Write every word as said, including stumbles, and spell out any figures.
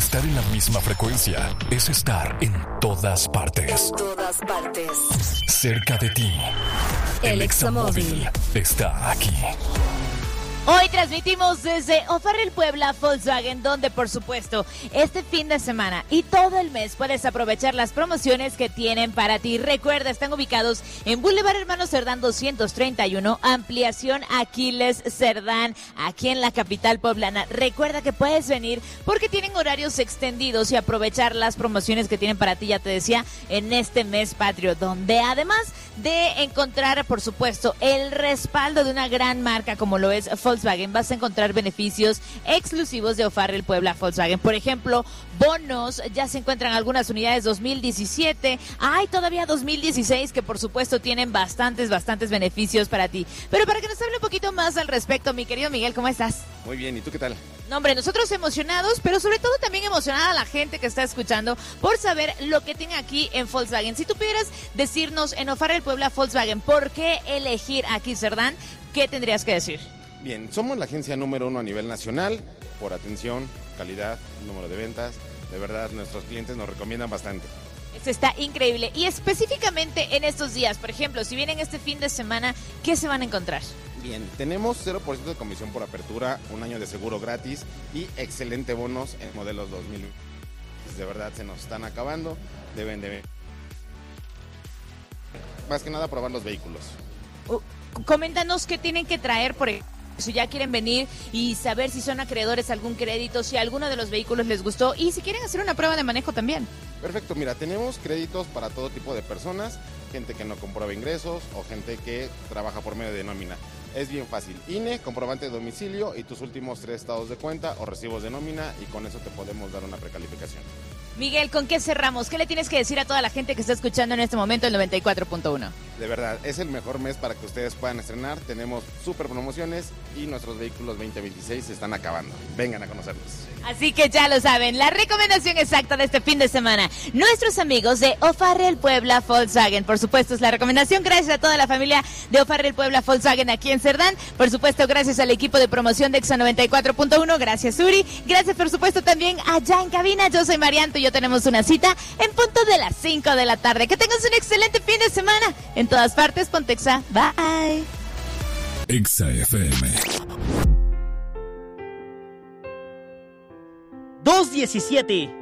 Estar en la misma frecuencia es estar en todas partes. En todas partes. Cerca de ti. El El Examóvil está aquí. Hoy transmitimos desde O'Farrill Puebla Volkswagen, donde por supuesto este fin de semana y todo el mes puedes aprovechar las promociones que tienen para ti. Recuerda, están ubicados en Boulevard Hermano Cerdán doscientos treinta y uno, ampliación Aquiles Cerdán, aquí en la capital poblana. Recuerda que puedes venir porque tienen horarios extendidos y aprovechar las promociones que tienen para ti, ya te decía, en este mes patrio, donde además de encontrar por supuesto el respaldo de una gran marca como lo es Volkswagen, vas a encontrar beneficios exclusivos de O'Farrill Puebla Volkswagen. Por ejemplo, bonos, ya se encuentran algunas unidades dos mil diecisiete, hay todavía dos mil dieciséis que por supuesto tienen bastantes, bastantes beneficios para ti. Pero para que nos hable un poquito más al respecto, mi querido Miguel, ¿cómo estás? Muy bien, ¿y tú qué tal? No, hombre, nosotros emocionados, pero sobre todo también emocionada la gente que está escuchando por saber lo que tiene aquí en Volkswagen. Si tú pudieras decirnos en O'Farrill Puebla Volkswagen, ¿por qué elegir aquí Cerdán? ¿Qué tendrías que decir? Bien, somos la agencia número uno a nivel nacional por atención, calidad, número de ventas. De verdad, nuestros clientes nos recomiendan bastante. Esto está increíble. Y específicamente en estos días, por ejemplo, si vienen este fin de semana, ¿qué se van a encontrar? Bien, tenemos cero por ciento de comisión por apertura, un año de seguro gratis y excelente bonos en modelos dos mil veinte. De verdad, se nos están acabando, deben de... Más que nada, probar los vehículos. Uh, coméntanos qué tienen que traer, por ejemplo. Si ya quieren venir y saber si son acreedores a algún crédito, si alguno de los vehículos les gustó y si quieren hacer una prueba de manejo también. Perfecto, mira, tenemos créditos para todo tipo de personas, gente que no comprueba ingresos o gente que trabaja por medio de nómina. Es bien fácil, I N E, comprobante de domicilio y tus últimos tres estados de cuenta o recibos de nómina y con eso te podemos dar una precalificación. Miguel, ¿con qué cerramos? ¿Qué le tienes que decir a toda la gente que está escuchando en este momento el noventa y cuatro punto uno? De verdad, es el mejor mes para que ustedes puedan estrenar. Tenemos súper promociones y nuestros vehículos veinte veintiséis se están acabando. Vengan a conocerlos. Así que ya lo saben, la recomendación exacta de este fin de semana. Nuestros amigos de O'Farrill Puebla Volkswagen. Por supuesto, es la recomendación gracias a toda la familia de O'Farrill Puebla Volkswagen aquí en Cerdán. Por supuesto, gracias al equipo de promoción de Exa noventa y cuatro punto uno. Gracias, Uri. Gracias, por supuesto, también allá en cabina. Yo soy Marianto y yo tenemos una cita en punto de las cinco de la tarde. Que tengas un excelente fin de semana. En todas partes, ponte Exa. Bye. Exa F M. dos diecisiete